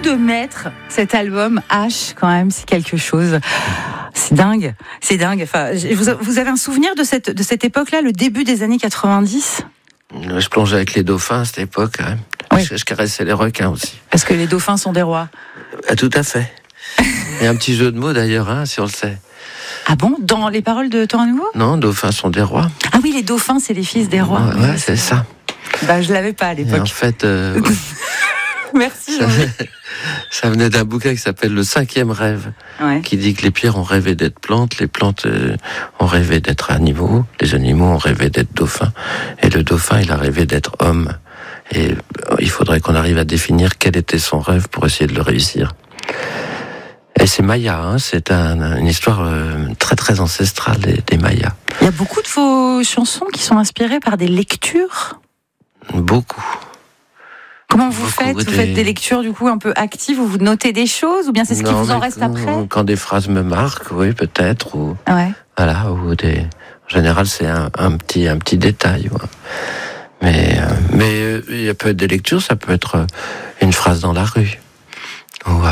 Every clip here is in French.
de maître, cet album H, quand même, c'est quelque chose. C'est dingue. Enfin, vous avez un souvenir de cette époque-là, le début des années 90 ? Je plongeais avec les dauphins à cette époque. Hein. Oui. Je caressais les requins aussi. Parce que les dauphins sont des rois. Tout à fait. Il y a un petit jeu de mots d'ailleurs, hein, si on le sait. Ah bon ? Dans les paroles de Temps à nouveau ? Non, dauphins sont des rois. Ah oui, les dauphins, c'est les fils des rois. Ouais, c'est ça. Je l'avais pas à l'époque. Et en fait, Merci. ça venait d'un bouquin qui s'appelle Le 5e rêve, qui dit que les pierres ont rêvé d'être plantes, les plantes ont rêvé d'être animaux, les animaux ont rêvé d'être dauphins, et le dauphin, il a rêvé d'être homme. Et il faudrait qu'on arrive à définir quel était son rêve pour essayer de le réussir. Et c'est Maya, hein, c'est une histoire très très ancestrale des Mayas. Il y a beaucoup de vos chansons qui sont inspirées par des lectures ? Beaucoup. Comment vous faites ? Vous faites des lectures du coup un peu actives où vous notez des choses ou bien c'est ce qui vous en reste après ? Quand des phrases me marquent, oui, peut-être. Ou, ouais. Voilà, ou en général, c'est un petit détail. Ouais. Mais il peut être des lectures, ça peut être une phrase dans la rue. Ou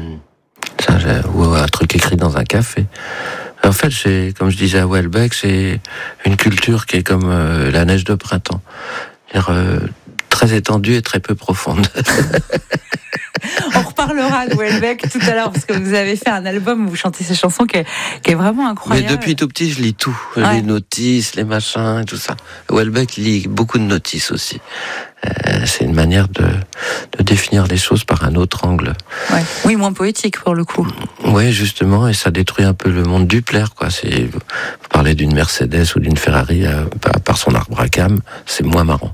un truc écrit dans un café. En fait, comme je disais à Houellebecq, c'est une culture qui est comme la neige de printemps. C'est-à-dire, très étendue et très peu profonde. On reparlera de Houellebecq tout à l'heure, parce que vous avez fait un album où vous chantez ces chansons qui est vraiment incroyable. Mais depuis tout petit, je lis tout. Les notices, les machins, et tout ça. Houellebecq lit beaucoup de notices aussi. C'est une manière de définir les choses par un autre angle. Ouais. Oui, moins poétique pour le coup. Oui, justement, et ça détruit un peu le monde du plaire, quoi. Vous parlez d'une Mercedes ou d'une Ferrari par son arbre à cam, c'est moins marrant.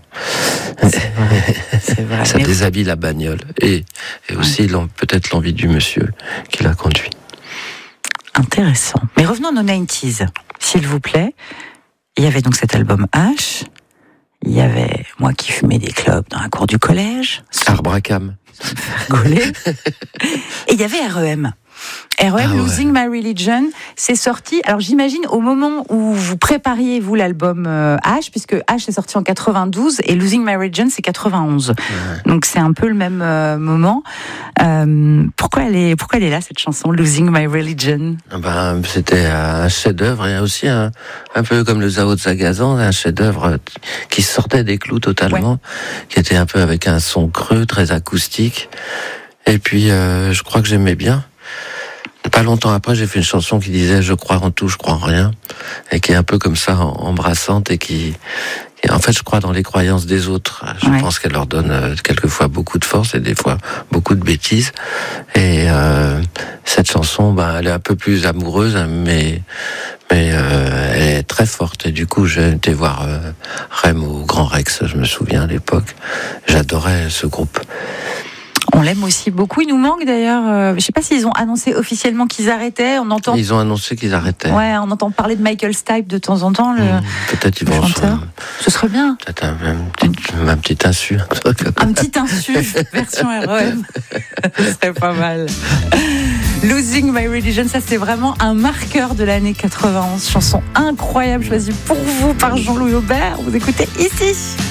C'est vrai. Ça déshabille la bagnole et aussi peut-être l'envie du monsieur qui la conduit. Intéressant. Mais revenons aux 90s, s'il vous plaît. Il y avait donc cet album H. Il y avait moi qui fumais des clopes dans la cour du collège. Arbre à cam. Et il y avait REM. Losing My Religion, c'est sorti. Alors j'imagine au moment où vous prépariez vous l'album H, puisque H est sorti en 92 et Losing My Religion c'est 91. Ouais. Donc c'est un peu le même moment. Pourquoi elle est là cette chanson Losing My Religion ? C'était un chef-d'œuvre et aussi un peu comme le Zao de Sagazan, un chef-d'œuvre qui sortait des clous totalement, qui était un peu avec un son creux, très acoustique. Et puis je crois que j'aimais bien. Pas longtemps après, j'ai fait une chanson qui disait « Je crois en tout, je crois en rien » et qui est un peu comme ça, embrassante et qui en fait, je crois dans les croyances des autres. Je pense qu'elle leur donne quelquefois beaucoup de force et des fois beaucoup de bêtises. Et cette chanson, elle est un peu plus amoureuse, mais elle est très forte. Et du coup, j'ai été voir Rem au Grand Rex, je me souviens à l'époque. J'adorais ce groupe. On l'aime aussi beaucoup. Il nous manque d'ailleurs. Je ne sais pas s'ils ont annoncé officiellement qu'ils arrêtaient. Ils ont annoncé qu'ils arrêtaient. Ouais, on entend parler de Michael Stipe de temps en temps. Peut-être ils vont chanteur. Ce serait bien. Peut-être un petit insu. Un petit insu version REM. Ce serait pas mal. Losing My Religion, ça c'est vraiment un marqueur de l'année 91. Chanson incroyable choisie pour vous par Jean-Louis Aubert. Vous écoutez ici.